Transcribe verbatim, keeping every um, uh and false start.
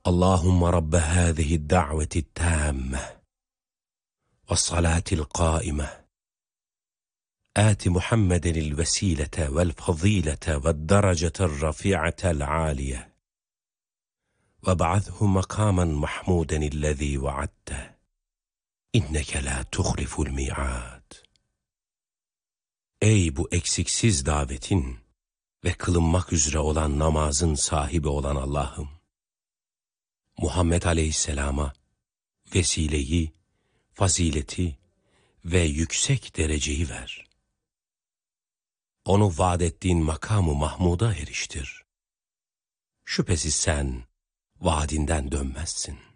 Allahümme Rabbe hâzihi da'veti tâmme ve salatil qâime آت محمد الوسيلة والفضيلة والدرجة الرفيعة العالية وابعثه مقاما محمودا الذي وعدته إنك لا تخلف الميعاد. Ey bu eksiksiz davetin ve kılınmak üzere olan namazın sahibi olan Allah'ım, Muhammed Aleyhisselam'a vesileyi, fazileti ve yüksek dereceyi ver. Onu vaad ettiğin makamı Mahmud'a eriştir. Şüphesiz sen vaadinden dönmezsin.